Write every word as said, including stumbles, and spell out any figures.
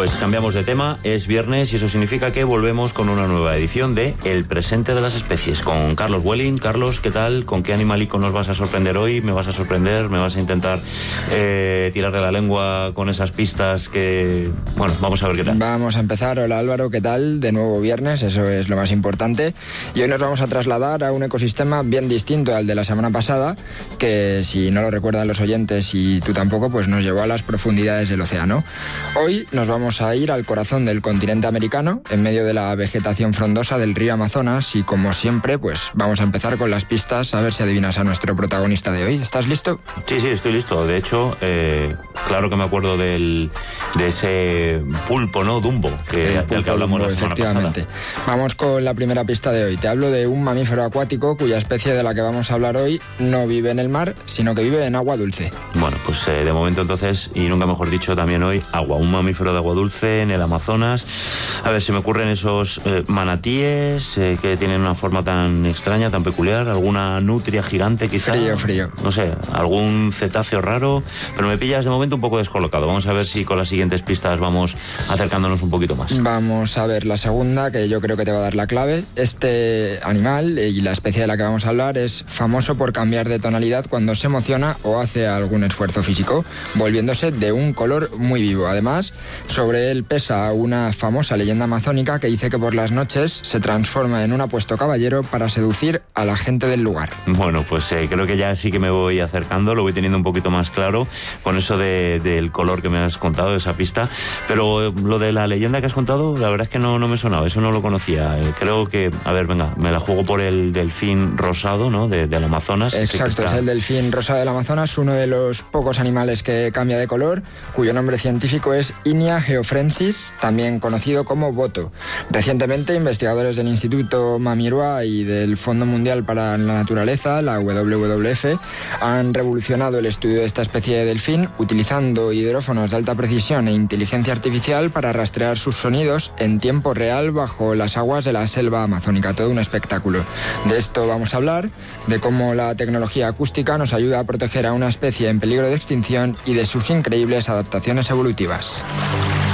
Pues cambiamos de tema, es viernes y eso significa que volvemos con una nueva edición de El presente de las especies con Carlos Welling. Carlos, ¿qué tal? ¿Con qué animalico nos vas a sorprender hoy? ¿Me vas a sorprender? ¿Me vas a intentar eh, tirar de la lengua con esas pistas que... Bueno, vamos a ver qué tal. Vamos a empezar. Hola Álvaro, ¿qué tal? De nuevo viernes, eso es lo más importante. Y hoy nos vamos a trasladar a un ecosistema bien distinto al de la semana pasada, que si no lo recuerdan los oyentes y tú tampoco, pues nos llevó a las profundidades del océano. Hoy nos vamos a ir al corazón del continente americano, en medio de la vegetación frondosa del río Amazonas, y como siempre, pues vamos a empezar con las pistas, a ver si adivinas a nuestro protagonista de hoy. ¿Estás listo? Sí, sí, estoy listo. De hecho, eh, claro que me acuerdo del, de ese pulpo, ¿no? Dumbo, que, El pulpo del que hablamos Dumbo, la semana efectivamente. pasada. Vamos con la primera pista de hoy. Te hablo de un mamífero acuático cuya especie de la que vamos a hablar hoy no vive en el mar, sino que vive en agua dulce. Bueno, pues eh, de momento entonces, y nunca mejor dicho también hoy, agua. Un mamífero de agua dulce en el Amazonas. A ver, se me ocurren esos eh, manatíes eh, que tienen una forma tan extraña, tan peculiar. Alguna nutria gigante quizá. Frío, frío. No sé, algún cetáceo raro. Pero me pillas de momento un poco descolocado. Vamos a ver si con las siguientes pistas vamos acercándonos un poquito más. Vamos a ver la segunda, que yo creo que te va a dar la clave. Este animal y la especie de la que vamos a hablar es famoso por cambiar de tonalidad cuando se emociona o hace algún esfuerzo físico, volviéndose de un color muy vivo. Además, sobre él pesa una famosa leyenda amazónica que dice que por las noches se transforma en un apuesto caballero para seducir a la gente del lugar. Bueno, pues eh, creo que ya sí que me voy acercando, lo voy teniendo un poquito más claro con eso de, del color que me has contado, de esa pista. Pero eh, lo de la leyenda que has contado, la verdad es que no, no me sonaba, eso no lo conocía. Eh, creo que, a ver, venga, me la juego por el delfín rosado, ¿no? De, del Amazonas. Exacto, es el delfín rosado del Amazonas, uno de los pocos animales que cambia de color, cuyo nombre científico es Inia geoffrensis, también conocido como boto. Recientemente, investigadores del Instituto Mamirua y del Fondo Mundial para la Naturaleza, la W W F, han revolucionado el estudio de esta especie de delfín utilizando hidrófonos de alta precisión e inteligencia artificial para rastrear sus sonidos en tiempo real bajo las aguas de la selva amazónica. Todo un espectáculo. De esto vamos a hablar, de cómo la tecnología acústica nos ayuda a proteger a una especie en peligro de extinción y de sus increíbles adaptaciones evolutivas.